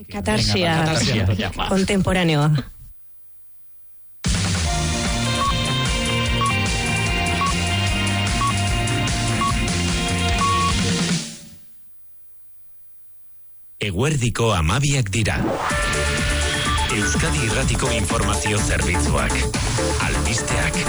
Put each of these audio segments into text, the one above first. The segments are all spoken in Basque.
Katarsia kontemporaneoa. Eguerdiko 12 dira. Euskadi Irratiko informazio zerbitzuak. Albisteak.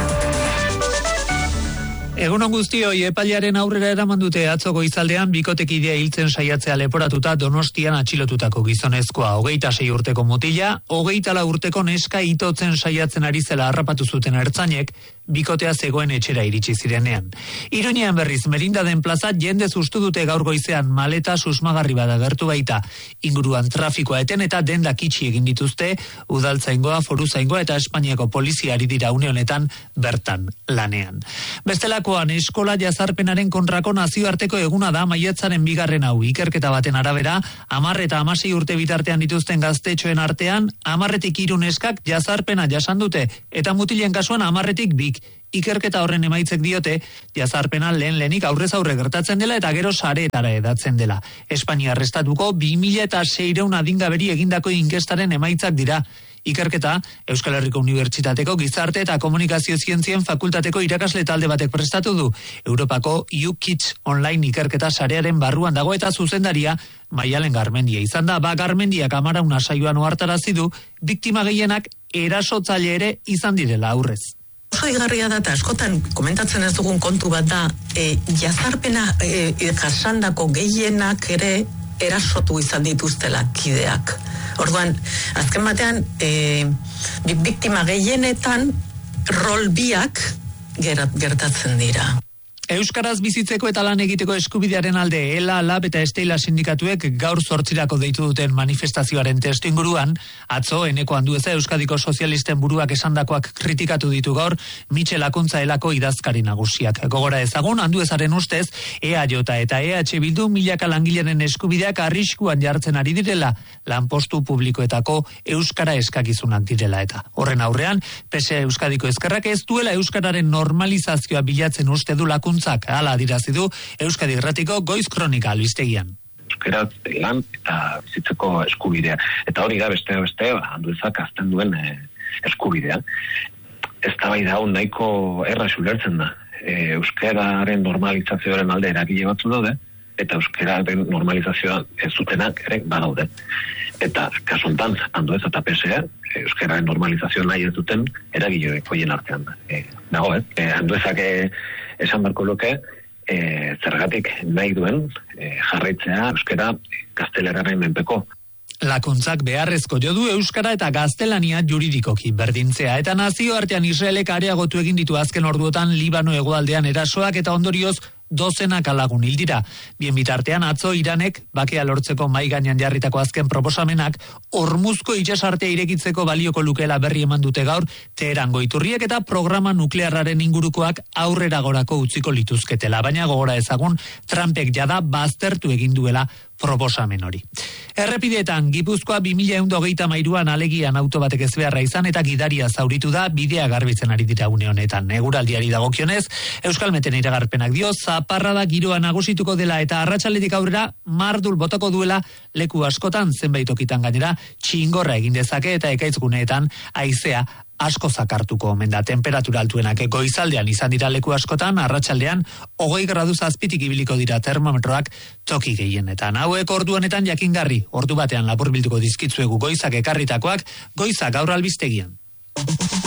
Egunon guztioi, epailearen aurrera eraman dute atzo goizaldean bikotekidea hiltzen saiatzea leporatuta Donostian atxilotutako gizonezkoa. 26 urteko mutila, 24 urteko neska itotzen saiatzen ari zela harrapatu zuten ertzainek, bikotea zegoen etxera iritsi zirenean. Iruñean berriz, Merindaden plaza jende sustu dute gaur goizean, maleta susmagarri bada gertu baita. Inguruan trafikoa eten eta dendak itxi egin dituzte, udaltzaingoa, foruzaingoa eta Espainiako polizia ari dira une honetan bertan lanean. Bestelakoan, eskola jazarpenaren kontrako nazioarteko eguna da maiatzaren 2. hau. Ikerketa baten arabera, 10 eta 16 urte bitartean dituzten gaztetxoen artean, 10-etik 3 neskak jazarpena jasan dute, eta mutilen kasuan 10-etik 2. Ikerketa horren emaitzek diote, jazarpena lehenik aurrez aurre gertatzen dela eta gero sareetara edatzen dela. Espainiar estatuko 2006 adingaberi egindako inkestaren emaitzak dira. Ikerketa, Euskal Herriko Unibertsitateko Gizarte eta Komunikazio Zientzien Fakultateko irakasle talde batek prestatu du. Europako YouKids online ikerketa sarearen barruan dago eta zuzendaria Maialen Garmendia izan da. Garmendiak Amarauna saioan ohartarazi du, biktima gehienak erasotzaile ere izan direla aurrez. Oso igarria da eta askotan komentatzen ez dugun kontu bat da, jazarpena jasandako gehienak ere erasotu izan dituztela kideak. Orduan, azken batean, biktima gehienetan rol biak gertatzen dira. Euskaraz bizitzeko eta lan egiteko eskubidearen alde ELA, LAB eta Esteila sindikatuek gaur 8 deitu duten manifestazioaren testuinguruan, atzo Eneko Andueza Euskadiko sozialisten buruak esandakoak kritikatu ditu gaur Michel Akuntza elako idazkari nagusiak. Gogora ezagun, Anduezaren ustez, EAJ eta EH Bildu milaka langileren eskubideak arriskuan jartzen ari direla, lanpostu publikoetako euskara eskakizunak direla eta. Horren aurrean, PSE Euskadiko ezkerrak ez duela euskararen normalizazioa bilatzen uste du Lakuntza. Hala adirazi du Euskadi Irratiko Goiz Kronika albistegian. Euskaraz lan eta bizitzeko eskubidea. Eta hori da beste Anduezak azten duen eskubidea. Eztabaida hau nahiko erraz ulertzen da. Euskararen normalizazioaren alde eragile batzu daude, eta euskararen normalizazioa ez zutenak ere badaude. Eta kasu honetan Andueza eta PSE euskararen normalizazioa nahi ez duten eragile hoien artean dago, Anduezak esan barko luke, zergatik nahi duen jarraitzea euskara gazteleraren menpeko. Lakuntzak beharrezko jo du euskara eta gaztelania juridikoki berdintzea. Eta nazioartean Israelek areagotu egin ditu azken orduotan Libano hegoaldean erasoak eta ondorioz dozenak lagun hil dira. Bien bitartean atzo Iranek bakea lortzeko mahai gainean jarritako azken proposamenak Hormuzko itsasartea irekitzeko balioko lukeela berri eman dute gaur Teherango iturriek eta programa nuklearraren ingurukoak aurrera gorako utziko lituzketela. Baina gogora ezagun Trumpek jada baztertu egin duela proposamen hori. Errepideetan, Gipuzkoa 2123an alegian auto batek ezbeharra izan eta gidaria zauritu da, bidea garbitzen ari dira une honetan. Eguraldiari dagokionez, Euskalmeten iragarpenak dio, zaparrada giroa nagusituko dela eta arratsaldetik aurrera mardul botako duela leku askotan, zenbait tokitan gainera txingorra egin dezake eta ekaitzguneetan haizea asko zakartuko omen da. Temperatura altuenak goizaldean izan dira leku askotan, arratsaldean 20 gradu azpitik ibiliko dira termometroak toki gehienetan. Hauek ordu honetan jakingarri, ordu batean laburbilduko dizkitzuegu goizak ekarritakoak, goizak gaur albistegian.